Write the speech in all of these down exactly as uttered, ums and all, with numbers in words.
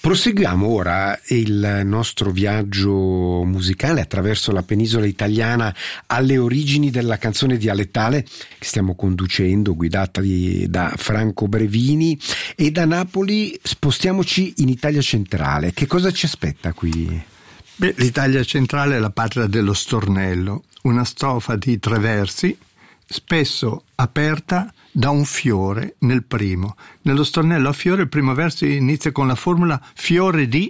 Proseguiamo ora il nostro viaggio musicale attraverso la penisola italiana alle origini della canzone dialettale che stiamo conducendo, guidata di, da Franco Brevini, e da Napoli spostiamoci in Italia centrale. Che cosa ci aspetta qui? Beh, l'Italia centrale è la patria dello stornello, una strofa di tre versi, spesso aperta da un fiore nel primo. Nello stornello a fiore il primo verso inizia con la formula fiore di,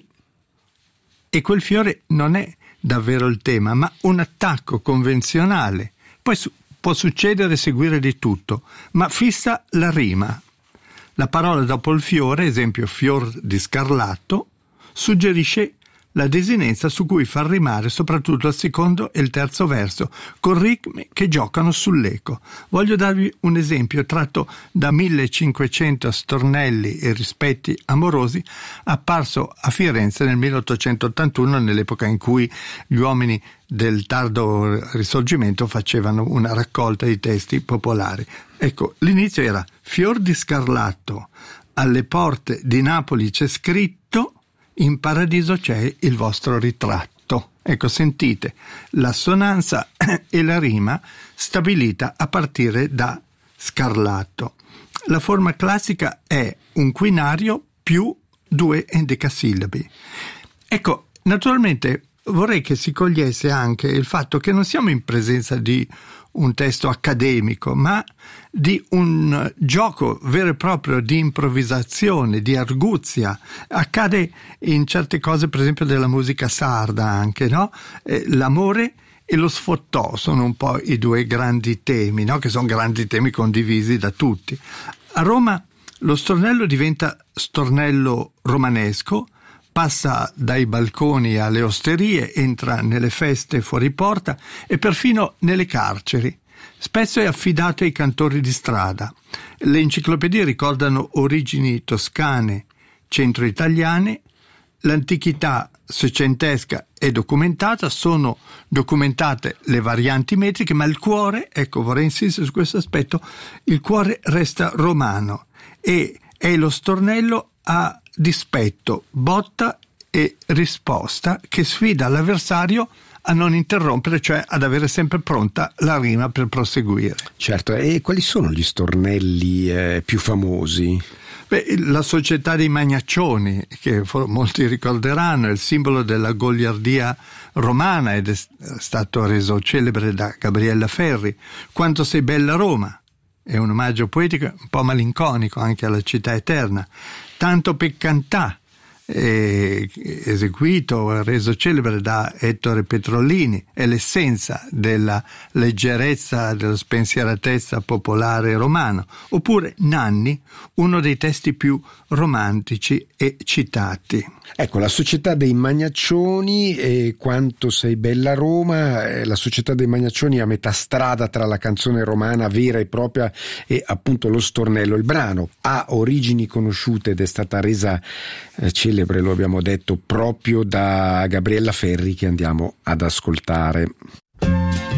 e quel fiore non è davvero il tema, ma un attacco convenzionale. Poi su- può succedere seguire di tutto, ma fissa la rima. La parola dopo il fiore, esempio fior di scarlatto, suggerisce la desinenza su cui far rimare soprattutto il secondo e il terzo verso, con ritmi che giocano sull'eco. Voglio darvi un esempio tratto da millecinquecento stornelli e rispetti amorosi, apparso a Firenze nel milleottocentottantuno, nell'epoca in cui gli uomini del tardo risorgimento facevano una raccolta di testi popolari. Ecco, l'inizio era fior di scarlatto, alle porte di Napoli c'è scritto, in paradiso c'è il vostro ritratto. Ecco, sentite l'assonanza e la rima stabilita a partire da scarlatto. La forma classica è un quinario più due endecasillabi. Ecco, naturalmente vorrei che si cogliesse anche il fatto che non siamo in presenza di un testo accademico, ma di un gioco vero e proprio di improvvisazione, di arguzia. Accade in certe cose, per esempio della musica sarda anche, no? Eh, l'amore e lo sfottò sono un po' i due grandi temi, no? Che sono grandi temi condivisi da tutti. A Roma lo stornello diventa stornello romanesco, passa dai balconi alle osterie, entra nelle feste fuori porta e perfino nelle carceri. Spesso è affidato ai cantori di strada. Le enciclopedie ricordano origini toscane, centro-italiane. L'antichità seicentesca è documentata, sono documentate le varianti metriche, ma il cuore, ecco, vorrei insistere su questo aspetto, il cuore resta romano e è lo stornello a dispetto, botta e risposta che sfida l'avversario a non interrompere, cioè ad avere sempre pronta la rima per proseguire. Certo, e quali sono gli stornelli eh, più famosi? Beh, la società dei Magnaccioni, che molti ricorderanno, è il simbolo della goliardia romana ed è stato reso celebre da Gabriella Ferri. Quanto sei bella Roma, è un omaggio poetico un po' malinconico anche alla città eterna. Tanto per cantà, eh, eseguito, reso celebre da Ettore Petrolini, è l'essenza della leggerezza, della spensieratezza popolare romano. Oppure Nanni, uno dei testi più romantici e citati. Ecco, la società dei Magnaccioni e Quanto sei bella Roma, eh, la società dei Magnaccioni a metà strada tra la canzone romana vera e propria e appunto lo stornello. Il brano ha origini conosciute ed è stata resa eh, celebre, lo abbiamo detto, proprio da Gabriella Ferri, che andiamo ad ascoltare.